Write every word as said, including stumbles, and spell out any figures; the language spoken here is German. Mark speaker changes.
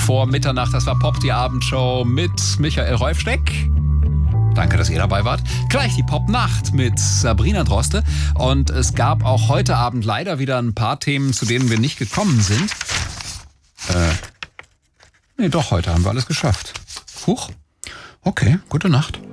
Speaker 1: vor Mitternacht. Das war Pop, die Abendshow mit Michael Rolfsteck. Danke, dass ihr dabei wart. Gleich die Pop-Nacht mit Sabrina Droste. Und es gab auch heute Abend leider wieder ein paar Themen, zu denen wir nicht gekommen sind. Äh, nee, doch, heute haben wir alles geschafft. Huch. Okay, gute Nacht.